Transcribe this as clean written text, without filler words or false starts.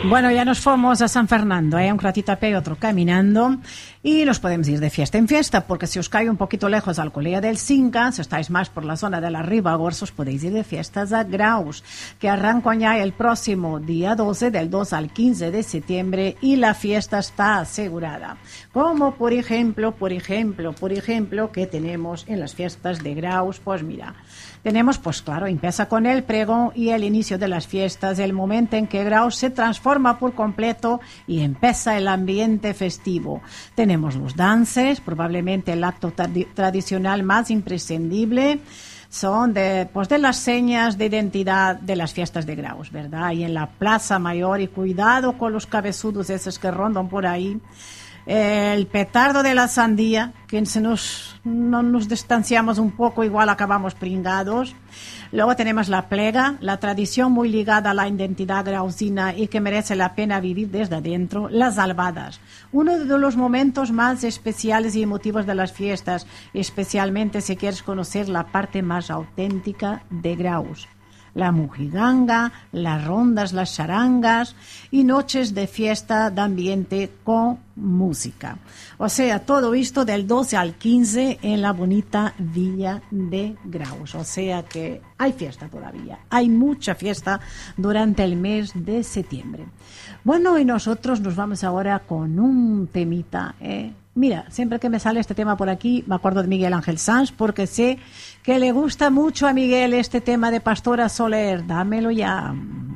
Bueno, ya nos fuimos a San Fernando, un ratito a pie y otro caminando, y nos podemos ir de fiesta en fiesta, porque si os cae un poquito lejos al Alcolea del Cinca, si estáis más por la zona de la Ribagorza, os podéis ir de fiestas a Graus, que arrancan ya el próximo día 12, del 2 al 15 de septiembre, y la fiesta está asegurada. Como por ejemplo, que tenemos en las fiestas de Graus, pues mira, tenemos, pues claro, empieza con el pregón y el inicio de las fiestas, el momento en que Graus se transforma por completo y empieza el ambiente festivo. Tenemos los dances, probablemente el acto tradicional más imprescindible, son de las señas de identidad de las fiestas de Graus, ¿verdad? Y en la Plaza Mayor, y cuidado con los cabezudos esos que rondan por ahí, el petardo de la sandía, que si no nos distanciamos un poco, igual acabamos pringados. Luego tenemos la plega, la tradición muy ligada a la identidad grausina y que merece la pena vivir desde adentro. Las albadas, uno de los momentos más especiales y emotivos de las fiestas, especialmente si quieres conocer la parte más auténtica de Graus. La mujiganga, las rondas, las charangas y noches de fiesta de ambiente con música. O sea, todo esto del 12 al 15 en la bonita villa de Graus. O sea que hay fiesta todavía, hay mucha fiesta durante el mes de septiembre. Bueno, y nosotros nos vamos ahora con un temita, Mira, siempre que me sale este tema por aquí, me acuerdo de Miguel Ángel Sanz, porque sé que le gusta mucho a Miguel este tema de Pastora Soler. Dámelo ya.